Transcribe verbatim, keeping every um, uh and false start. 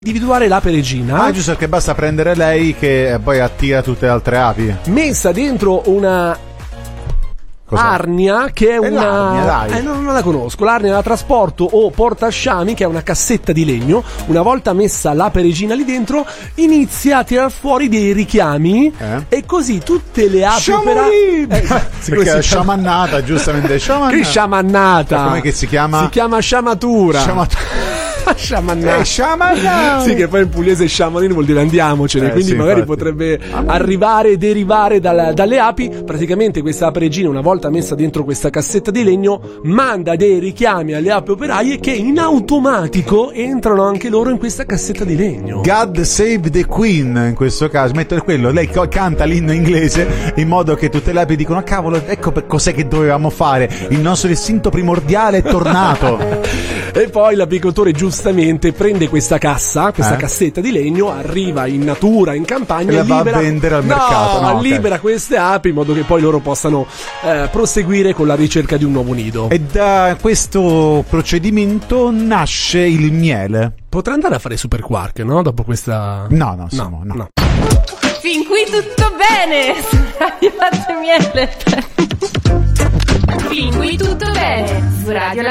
individuare l'ape regina. Ah, giusto, perché basta prendere lei che poi attira tutte le altre api. Messa dentro una Cos'è? arnia, che è, È una l'arnia, dai. Eh, non, non la conosco. L'arnia da trasporto o portasciami, che è una cassetta di legno. Una volta messa l'ape regina lì dentro, inizia a tirar fuori dei richiami Eh? e così tutte le api Sciamolì! opera- Eh, Perché è sciamannata, giustamente. Sciamannata. Che sciamannata! Com'è che si chiama? Si chiama sciamatura. Sciamatura. Sciamannata. Eh, sciamannata. Sì, che poi in pugliese sciamanino vuol dire andiamocene, Eh, quindi sì, magari infatti. potrebbe arrivare e derivare dal- dalle api. Praticamente questa ape regina, una volta messa dentro questa cassetta di legno, manda dei richiami alle api operaie che in automatico entrano anche loro in questa cassetta di legno. God Save the Queen, in questo caso, mettere quello, lei co- canta l'inno inglese in modo che tutte le api dicono: ah, cavolo, ecco per cos'è che dovevamo fare, il nostro istinto primordiale è tornato. E poi l'apicoltore giustamente prende questa cassa, questa Eh? cassetta di legno, arriva in natura, in campagna E la e va a libera, vendere al no, mercato, no, ok. libera queste api in modo che poi loro possano eh, proseguire con la ricerca di un nuovo nido. E da questo procedimento nasce il miele. Potrà andare a fare Super Quark, no? Dopo questa... No, no, siamo, no. no. Fin qui tutto bene su Radio Latte e Miele. Fin qui tutto bene su Radio